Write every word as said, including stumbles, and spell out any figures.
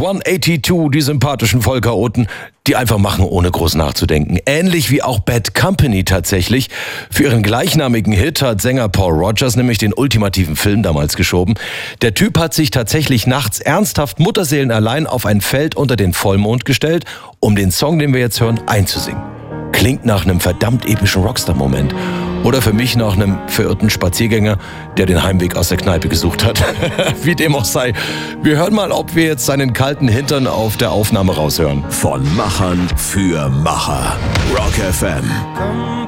hundertzweiundachtzig, die sympathischen Vollchaoten, die einfach machen, ohne groß nachzudenken. Ähnlich wie auch Bad Company tatsächlich. Für ihren gleichnamigen Hit hat Sänger Paul Rodgers nämlich den ultimativen Film damals geschoben. Der Typ hat sich tatsächlich nachts ernsthaft mutterseelenallein auf ein Feld unter den Vollmond gestellt, um den Song, den wir jetzt hören, einzusingen. Klingt nach einem verdammt epischen Rockstar-Moment. Oder für mich nach einem verirrten Spaziergänger, der den Heimweg aus der Kneipe gesucht hat. Wie dem auch sei. Wir hören mal, ob wir jetzt seinen kalten Hintern auf der Aufnahme raushören. Von Machern für Macher. Rock F M.